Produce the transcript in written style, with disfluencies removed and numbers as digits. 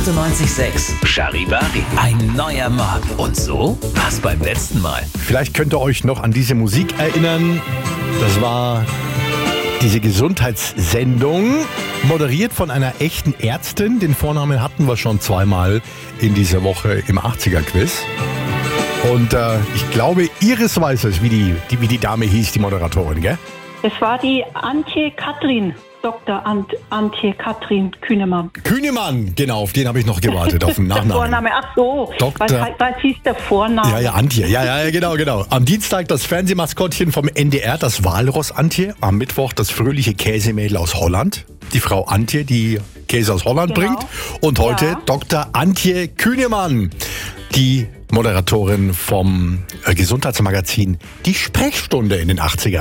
98,6. Charivari. Ein neuer Morgen. Und so war's beim letzten Mal. Vielleicht könnt ihr euch noch an diese Musik erinnern. Das war diese Gesundheitssendung, moderiert von einer echten Ärztin. Den Vornamen hatten wir schon zweimal in dieser Woche im 80er-Quiz. Und ich glaube, Iris weiß es, wie die Dame hieß, die Moderatorin, gell? Es war die Antje Katrin, Dr. Antje Katrin Kühnemann. Kühnemann, genau, auf den habe ich noch gewartet, auf den Nachnamen. Der Vorname, ach so, was hieß der Vorname? Ja, Antje, ja, genau. Am Dienstag das Fernsehmaskottchen vom NDR, das Walross Antje. Am Mittwoch das fröhliche Käsemädel aus Holland, die Frau Antje, die Käse aus Holland bringt. Und heute Dr. Antje Kühnemann, die Moderatorin vom Gesundheitsmagazin Die Sprechstunde in den 80er